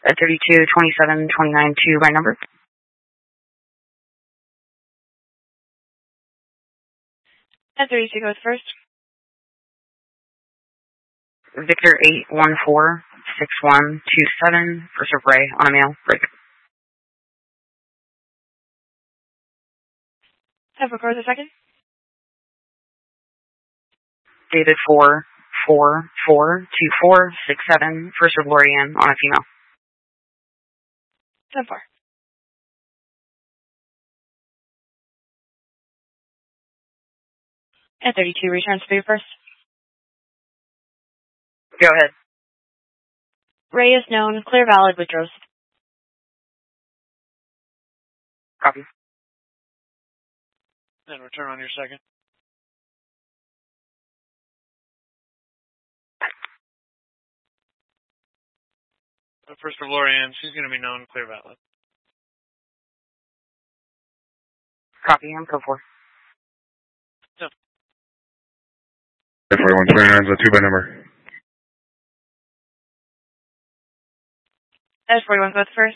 At 32, 27, 29, 2, right number. At 32 goes first. Victor 8146127, first of Ray on a male, break. 10 for car the second. David 4442467, first of Lorianne on a female. 10 4. At 32 returns for your first. Go ahead. Ray is known, clear valid, withdraws. Copy. And return on your second. First of Lorianne, she's going to be known, clear valid. Copy, I'm code 4. Yeah. 4129 is a 2 by number. At 41 goes first.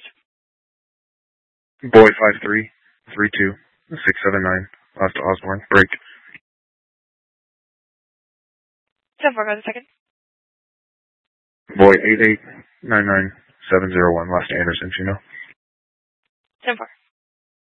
Boy 5332 679, last to Osborne, break. 10 4 goes the second. Boy 8899701, last to Anderson, Chino. 10 4.